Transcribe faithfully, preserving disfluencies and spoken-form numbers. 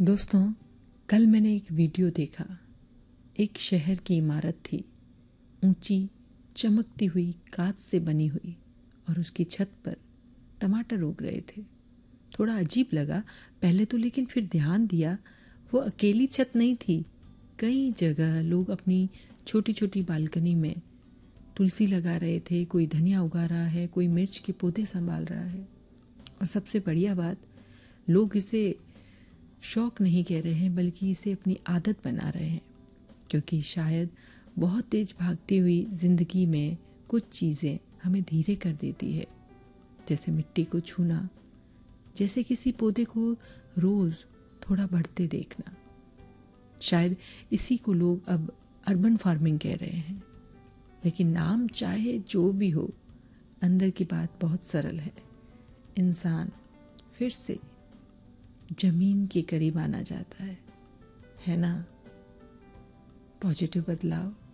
दोस्तों, कल मैंने एक वीडियो देखा। एक शहर की इमारत थी, ऊंची चमकती हुई कांच से बनी हुई, और उसकी छत पर टमाटर उग रहे थे। थोड़ा अजीब लगा पहले तो, लेकिन फिर ध्यान दिया वो अकेली छत नहीं थी। कई जगह लोग अपनी छोटी छोटी बालकनी में तुलसी लगा रहे थे, कोई धनिया उगा रहा है, कोई मिर्च के पौधे संभाल रहा है। और सबसे बढ़िया बात, लोग इसे शौक नहीं कह रहे हैं, बल्कि इसे अपनी आदत बना रहे हैं, क्योंकि शायद बहुत तेज भागती हुई जिंदगी में कुछ चीज़ें हमें धीरे कर देती है, जैसे मिट्टी को छूना, जैसे किसी पौधे को रोज़ थोड़ा बढ़ते देखना। शायद इसी को लोग अब अर्बन फार्मिंग कह रहे हैं, लेकिन नाम चाहे जो भी हो, अंदर की बात बहुत सरल है। इंसान फिर से जमीन के करीब आना चाहता है है ना? पॉजिटिव बदलाव